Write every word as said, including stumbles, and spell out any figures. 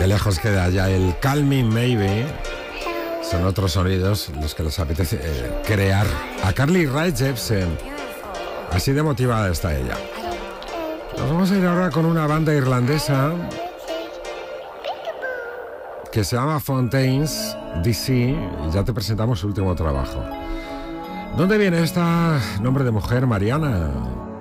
Qué lejos queda ya el Call Me Maybe. Son otros sonidos los que les apetece eh, crear. A Carly Rae Jepsen. Así de motivada está ella. Nos vamos a ir ahora con una banda irlandesa que se llama Fontaines D C y ya te presentamos su último trabajo. ¿Dónde viene este nombre de mujer, Mariana?